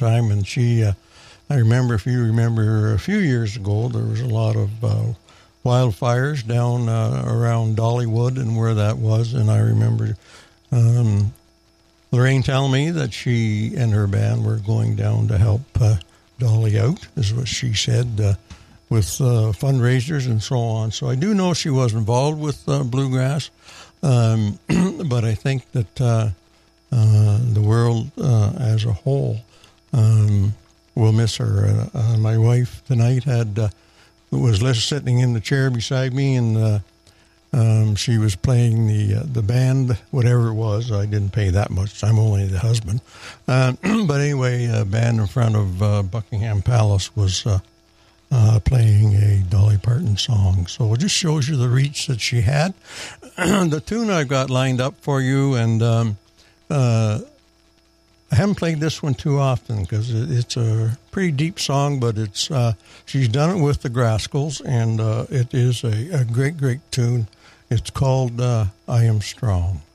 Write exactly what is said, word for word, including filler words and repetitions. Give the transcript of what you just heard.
time, and she, uh, I remember, if you remember, a few years ago, there was a lot of uh, wildfires down uh, around Dollywood and where that was, and I remember um, Lorraine telling me that she and her band were going down to help uh, Dolly out, is what she said, uh, with uh, fundraisers and so on. So I do know she was involved with uh, bluegrass, um, but I think that uh, uh, the world uh, as a whole um, will miss her. Uh, uh, my wife tonight had uh, was sitting in the chair beside me, and uh, um, she was playing the uh, the band, whatever it was. I didn't pay that much. I'm only the husband. Uh, but anyway, a band in front of uh, Buckingham Palace was uh, uh, playing a Dolly Parton song. So it just shows you the reach that she had. The tune I've got lined up for you, and um, uh, I haven't played this one too often because it's a pretty deep song, but it's uh, she's done it with the Grascals, and uh, it is a, a great, great tune. It's called uh, I Am Strong.